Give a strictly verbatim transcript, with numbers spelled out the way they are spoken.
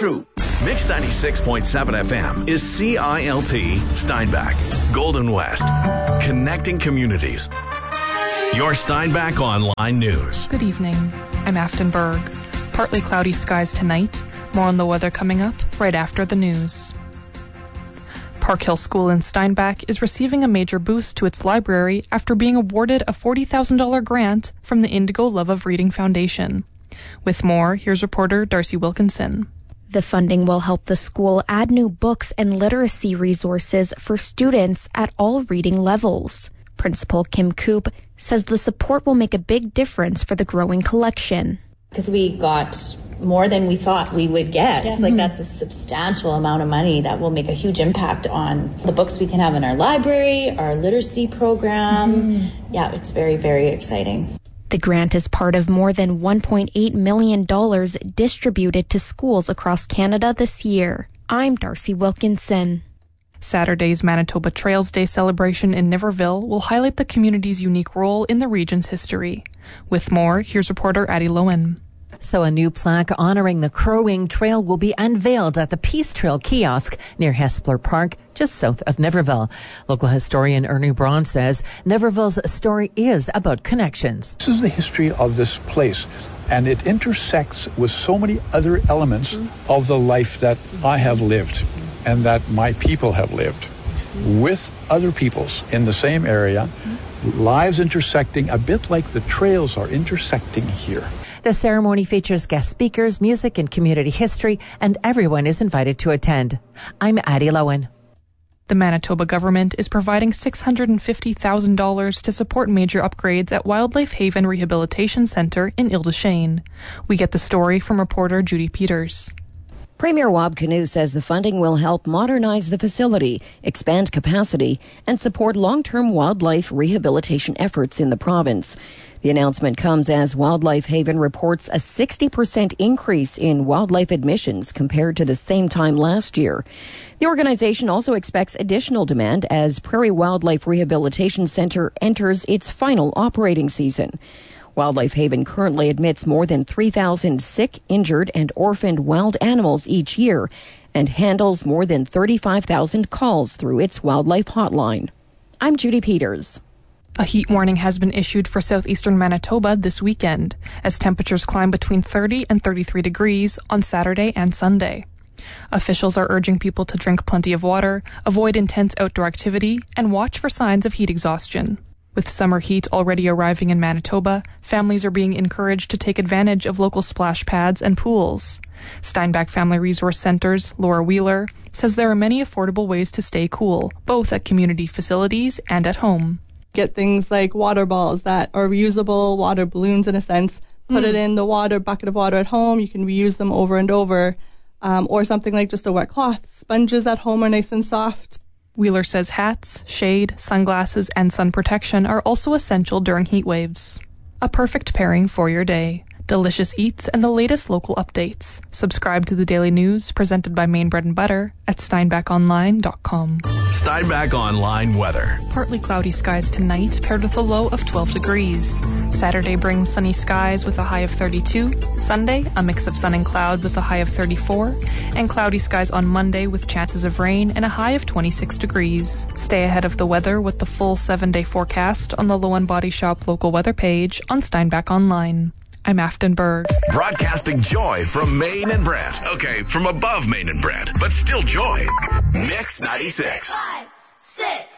true. Mix ninety-six point seven F M is C I L T Steinbach, Golden West, connecting communities. Your Steinbach Online News. Good evening. I'm Afton Berg. Partly cloudy skies tonight. More on the weather coming up right after the news. Park Hill School in Steinbach is receiving a major boost to its library after being awarded a forty thousand dollars grant from the Indigo Love of Reading Foundation. With more, here's reporter Darcy Wilkinson. The funding will help the school add new books and literacy resources for students at all reading levels. Principal Kim Koop says the support will make a big difference for the growing collection. Because we got more than we thought we would get. Yeah. Like, that's a substantial amount of money that will make a huge impact on the books we can have in our library, our literacy program. Mm-hmm. Yeah, it's very, very exciting. The grant is part of more than one point eight million dollars distributed to schools across Canada this year. I'm Darcy Wilkinson. Saturday's Manitoba Trails Day celebration in Niverville will highlight the community's unique role in the region's history. With more, here's reporter Addie Lowen. So a new plaque honoring the Crow Wing Trail will be unveiled at the Peace Trail kiosk near Hespeler Park, just south of Niverville. Local historian Ernie Braun says Niverville's story is about connections. This is the history of this place, and it intersects with so many other elements mm-hmm. of the life that I have lived and that my people have lived with other peoples in the same area. Mm-hmm. Lives intersecting, a bit like the trails are intersecting here. The ceremony features guest speakers, music, and community history, and everyone is invited to attend. I'm Addie Lowen. The Manitoba government is providing six hundred fifty thousand dollars to support major upgrades at Wildlife Haven Rehabilitation Centre in Ile-des-Chênes. We get the story from reporter Judy Peters. Premier Wab Kinew says the funding will help modernize the facility, expand capacity, and support long-term wildlife rehabilitation efforts in the province. The announcement comes as Wildlife Haven reports a sixty percent increase in wildlife admissions compared to the same time last year. The organization also expects additional demand as Prairie Wildlife Rehabilitation Centre enters its final operating season. Wildlife Haven currently admits more than three thousand sick, injured, and orphaned wild animals each year and handles more than thirty-five thousand calls through its wildlife hotline. I'm Judy Peters. A heat warning has been issued for southeastern Manitoba this weekend as temperatures climb between thirty and thirty-three degrees on Saturday and Sunday. Officials are urging people to drink plenty of water, avoid intense outdoor activity, and watch for signs of heat exhaustion. With summer heat already arriving in Manitoba, families are being encouraged to take advantage of local splash pads and pools. Steinbach Family Resource Center's Laura Wheeler says there are many affordable ways to stay cool, both at community facilities and at home. Get things like water balls that are reusable, water balloons in a sense. Put mm. it in the water bucket of water at home. You can reuse them over and over. Um, or something like just a wet cloth. Sponges at home are nice and soft. Wheeler says hats, shade, sunglasses, and sun protection are also essential during heat waves. A perfect pairing for your day. Delicious eats and the latest local updates. Subscribe to the daily news presented by Maine Bread and Butter at steinbach online dot com. Steinbach Online weather. Partly cloudy skies tonight, paired with a low of twelve degrees. Saturday brings sunny skies with a high of thirty-two. Sunday, a mix of sun and cloud with a high of thirty-four. And cloudy skies on Monday with chances of rain and a high of twenty-six degrees. Stay ahead of the weather with the full seven-day forecast on the Lowen Body Shop local weather page on Steinbach Online. I'm Afton Berg. Broadcasting joy from Maine and Brent. Okay, from above Maine and Brent, but still joy. Mix ninety-six. Five, six.